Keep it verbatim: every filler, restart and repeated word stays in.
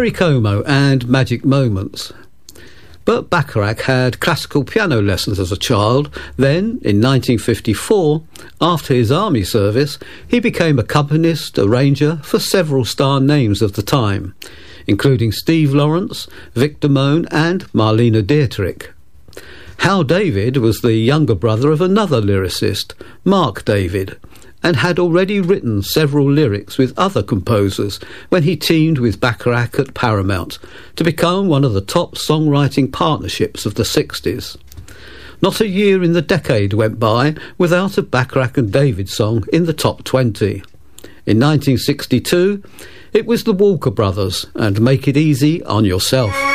Perry Como and Magic Moments. Burt Bacharach had classical piano lessons as a child. Then, in nineteen fifty-four, after his army service, he became accompanist, arranger for several star names of the time, including Steve Lawrence, Vic Damone and Marlene Dietrich. Hal David was the younger brother of another lyricist, Mark David, and had already written several lyrics with other composers when he teamed with Bacharach at Paramount to become one of the top songwriting partnerships of the sixties. Not a year in the decade went by without a Bacharach and David song in the top twenty. In nineteen sixty-two, it was the Walker Brothers and Make It Easy on Yourself.